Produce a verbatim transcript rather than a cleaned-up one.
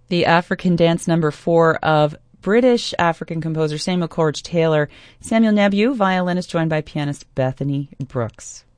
the African Dance number four of British African composer Samuel Coleridge Taylor. Samuel Nabu, violinist, joined by pianist Bethany Brooks.